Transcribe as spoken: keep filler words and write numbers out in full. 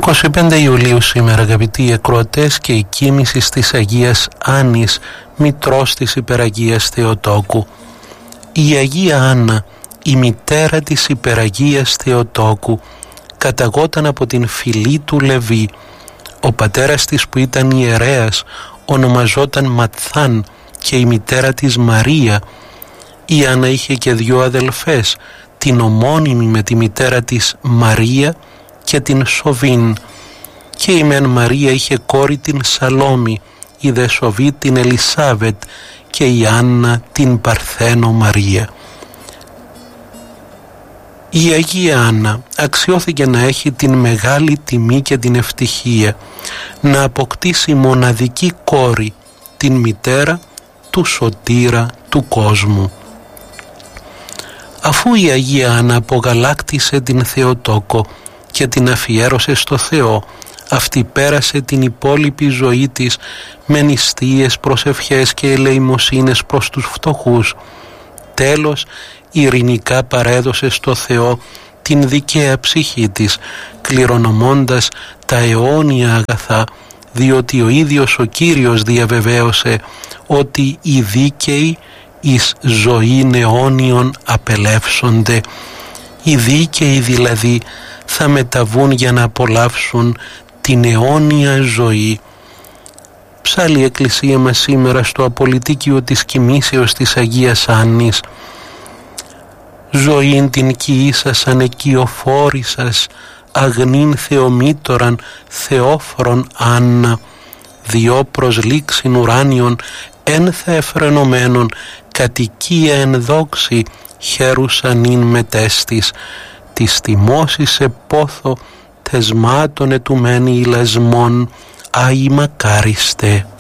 είκοσι πέντε Ιουλίου σήμερα, αγαπητοί ακροατές, και η κοίμηση της Αγίας Άννης, μητρός της Υπεραγίας Θεοτόκου. Η Αγία Άννα, η μητέρα της Υπεραγίας Θεοτόκου, καταγόταν από την φυλή του Λεβί. Ο πατέρας της, που ήταν ιερέας, ονομαζόταν Ματθάν, και η μητέρα της Μαρία. Η Άννα είχε και δυο αδελφές, την ομώνυμη με τη μητέρα της Μαρία και την Σοβίν. Και η μεν Μαρία είχε κόρη την Σαλόμη, η δε Σοβή την Ελισάβετ και η Άννα την Παρθένο Μαρία. Η Αγία Άννα αξιώθηκε να έχει την μεγάλη τιμή και την ευτυχία να αποκτήσει μοναδική κόρη, την μητέρα του Σωτήρα του κόσμου. Αφού η Αγία Άννα απογαλάκτησε την Θεοτόκο και την αφιέρωσε στο Θεό, αυτή πέρασε την υπόλοιπη ζωή της με νηστείες, προσευχές και ελεημοσύνες προς τους φτωχούς. Τέλος, ειρηνικά παρέδωσε στο Θεό την δικαία ψυχή της, κληρονομώντας τα αιώνια αγαθά, διότι ο ίδιος ο Κύριος διαβεβαίωσε ότι οι δίκαιοι εις ζωήν αιώνιον απελεύσονται. Οι δίκαιοι δηλαδή θα μεταβούν για να απολαύσουν την αιώνια ζωή. Ψάλλει η Εκκλησία μας σήμερα στο απολυτίκιο της κοιμήσεως της Αγίας Άννης. Ζωήν την κοιήσασαν εκειοφόρησας, αγνήν Θεομήτωραν, Θεόφρον Άννα, διό προσλήξιν ουράνιον, ένθα εφρενωμένων, κατοικία εν δόξη, χέρουσαν ειν μετέστης, της τιμώσης σε πόθο, θεσμάτων ετουμένη ηλασμών, άι μακάριστε.